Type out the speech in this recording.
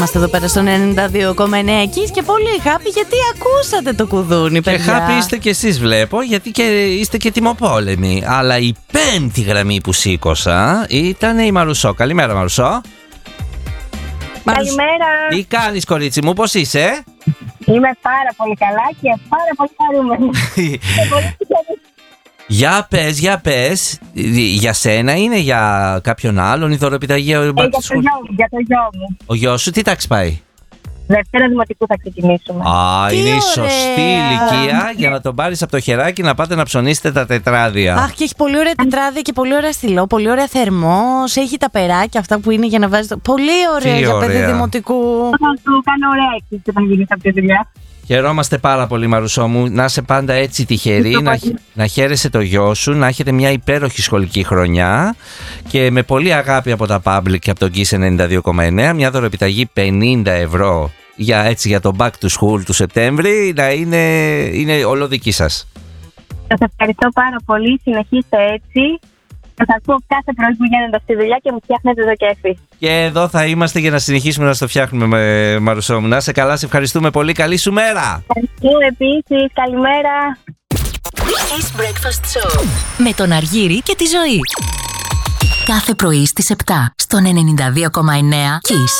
Είμαστε εδώ πέρα στο 92,9 Kiss και πολύ happy γιατί ακούσατε το κουδούνι, παιδιά. Και happy είστε κι εσείς, βλέπω, γιατί και είστε και τιμοπόλεμοι. Αλλά η πέμπτη γραμμή που σήκωσα ήταν η Μαρουσό. Καλημέρα, Μαρουσό. Καλημέρα. Τι κάνεις, κορίτσι μου, πώς είσαι? Είμαι πάρα πολύ καλά και πάρα πολύ χαρούμενη. Για πες, για σένα είναι για κάποιον άλλον η δωροπιταγή? Για το γιο μου. Ο γιος σου τι τάξη πάει? Δευτέρα δημοτικού θα ξεκινήσουμε. Α, είναι η ωραία. σωστή ηλικία για να τον πάρεις από το χεράκι να πάτε να ψωνίσετε τα τετράδια. Αχ, και έχει πολύ ωραία τετράδια και πολύ ωραία στυλό, πολύ ωραία θερμός. Έχει τα περάκια αυτά που είναι για να βάζεις. Πολύ ωραία για παιδί δημοτικού. Θα του κάνω ωραία έκπληξη όταν γίνει αυτή τη δουλειά. Χαιρόμαστε πάρα πολύ, Μαρουσό μου. Να είσαι πάντα έτσι τυχερή, να χαίρεσαι το γιο σου, να έχετε μια υπέροχη σχολική χρονιά και με πολύ αγάπη από τα Public και από τον Kiss 92,9 μια δωρεπιταγή 50 ευρώ για το Back to School του Σεπτέμβρη να είναι όλο δική σας. Σας ευχαριστώ πάρα πολύ, συνεχίστε έτσι. Σας ακούω κάθε πρωί που γίνεται αυτή τη δουλειά και μου φτιάχνετε το κέφι. Και εδώ θα είμαστε για να συνεχίσουμε να στο φτιάχνουμε, Μαρουσό μου. Να είσαι καλά, σε ευχαριστούμε πολύ. Καλή σου μέρα. Ευχαριστώ επίσης, καλημέρα. Kiss Breakfast Show με τον Αργύρη και τη Ζωή. Κάθε πρωί στις 7 στον 92,9 Kiss.